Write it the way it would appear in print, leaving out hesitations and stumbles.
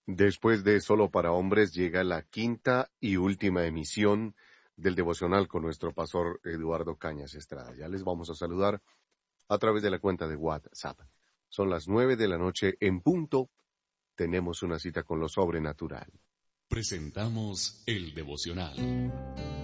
Después de Solo para Hombres llega la quinta y última emisión del devocional con nuestro pastor Eduardo Cañas Estrada. Ya les vamos a saludar a través de la cuenta de WhatsApp. Son las 9 de la noche en punto. Tenemos una cita con lo sobrenatural. Presentamos el devocional.